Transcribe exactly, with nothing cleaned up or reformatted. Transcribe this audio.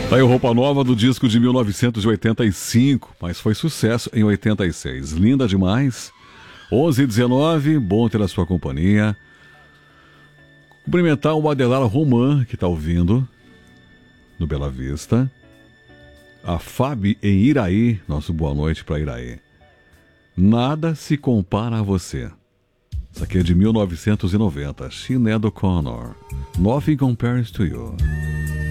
Tá aí roupa nova do disco de mil novecentos e oitenta e cinco, mas foi sucesso em oitenta e seis. Linda demais. onze e dezenove, bom ter a sua companhia. Cumprimentar o Adelar Roman, que tá ouvindo no Bela Vista. A Fábio em Iraí, nosso boa noite para Iraí. Nada se compara a você. Isso aqui é de mil novecentos e noventa, Sinéad O'Connor. Nothing compares to you.